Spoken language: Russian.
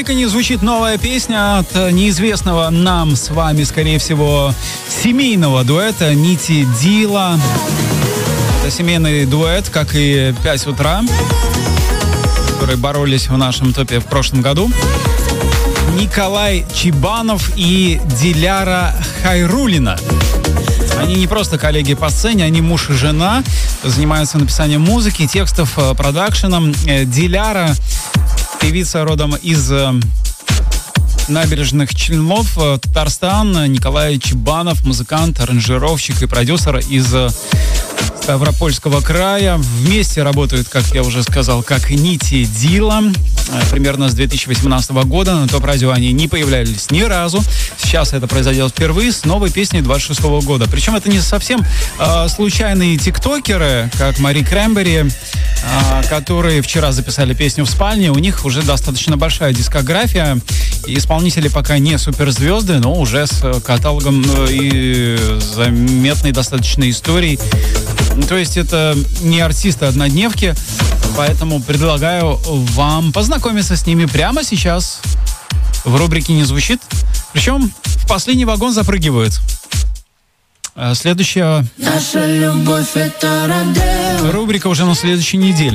рубрика «Не звучит» новая песня от неизвестного нам с вами, скорее всего, семейного дуэта Нити Дила. Это семейный дуэт, как и 5 утра, которые боролись в нашем топе в прошлом году. Николай Чебанов и Диляра Хайруллина. Они не просто коллеги по сцене, они муж и жена, занимаются написанием музыки, текстов, продакшеном. Диляра, певица родом из Набережных Челнов, Татарстан. Николай Чебанов, музыкант, аранжировщик и продюсер из Ставропольского края. Вместе работают, как я уже сказал, как Нити Дила. Примерно с 2018 года на ТОП-радио они не появлялись ни разу. Сейчас это произойдет впервые с новой песней 26 года. Причем это не совсем случайные тиктокеры, как Мари Краймбери, которые вчера записали песню в спальне. У них уже достаточно большая дискография. Исполнители пока не суперзвезды, но уже с каталогом и заметной достаточно историей. То есть это не артисты-однодневки, поэтому предлагаю вам познакомиться с ними прямо сейчас в рубрике «Не звучит». Причем в последний вагон запрыгивают. Следующая рубрика уже на следующей неделе.